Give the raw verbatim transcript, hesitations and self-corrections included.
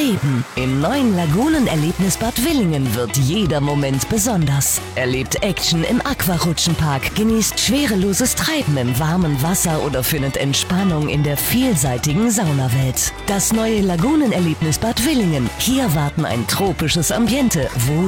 erleben. Im neuen Lagunenerlebnisbad Willingen wird jeder Moment besonders. Erlebt Action im Aquarutschenpark, genießt schwereloses Treiben im warmen Wasser oder findet Entspannung in der vielseitigen Saunawelt. Das neue Lagunenerlebnisbad Willingen. Hier warten ein tropisches Ambiente, wo